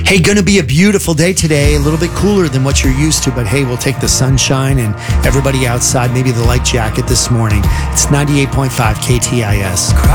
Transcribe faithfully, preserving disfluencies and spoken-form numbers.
Hey, gonna be a beautiful day today, a little bit cooler than what you're used to, but hey, we'll take the sunshine and everybody outside, maybe the light jacket this morning. It's ninety-eight point five K T I S.